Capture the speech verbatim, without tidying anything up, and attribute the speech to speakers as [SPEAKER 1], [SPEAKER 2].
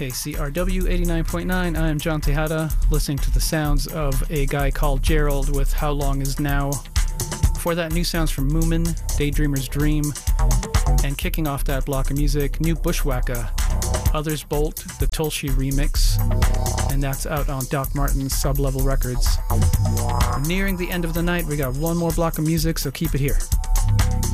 [SPEAKER 1] K C R W eighty-nine point nine. I am John Tejada, listening to the sounds of a guy called Gerald with How Long Is Now. Before that, new sounds from Moomin, Daydreamer's Dream, and kicking off that block of music, new Bushwacka, Others Bolt, the Tulshi remix, and that's out on Doc Martin's Sublevel Records. Nearing the end of the night, we got one more block of music, so keep it here.